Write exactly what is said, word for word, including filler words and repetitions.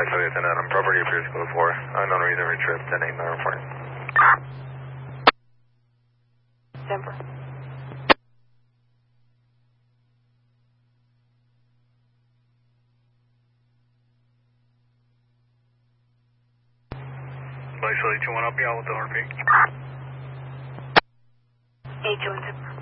Bike Charlie ten Adam, property appears code four. Unknown reason for trip, ten eight nine report. Denver. Bike Charlie two one, I'll be out with the R P. eight two one Denver.